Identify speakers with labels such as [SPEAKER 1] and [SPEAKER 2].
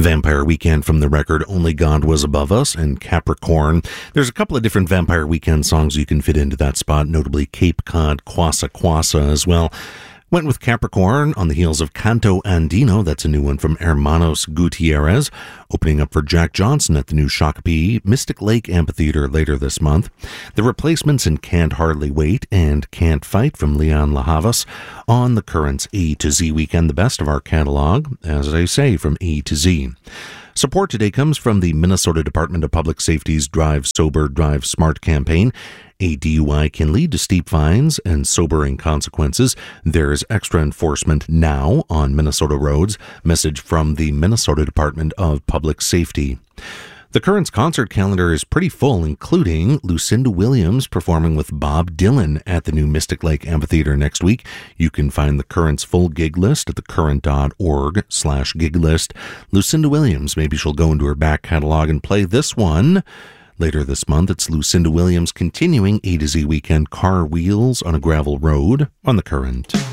[SPEAKER 1] Vampire Weekend from the record Only God Was Above Us and Capricorn. There's a couple of different Vampire Weekend songs you can fit into that spot, notably Cape Cod, Quassa Quassa as well. Went with Capricorn on the heels of Canto Andino. That's a new one from Hermanos Gutierrez, opening up for Jack Johnson at the new Shakopee Mystic Lake Amphitheater later this month. The Replacements in Can't Hardly Wait and Can't Fight from Leon LaHavas on the Currents A to Z weekend, the best of our catalog, as I say, from A to Z. Support today comes from the Minnesota Department of Public Safety's Drive Sober, Drive Smart campaign. A DUI can lead to steep fines and sobering consequences. There's extra enforcement now on Minnesota roads. Message from the Minnesota Department of Public Safety. The Currents concert calendar is pretty full, including Lucinda Williams performing with Bob Dylan at the new Mystic Lake Amphitheater next week. You can find the Currents full gig list at thecurrent.org/gig list. Lucinda Williams, maybe she'll go into her back catalog and play this one. Later this month, it's Lucinda Williams continuing A to Z weekend, Car Wheels on a Gravel Road on the Current.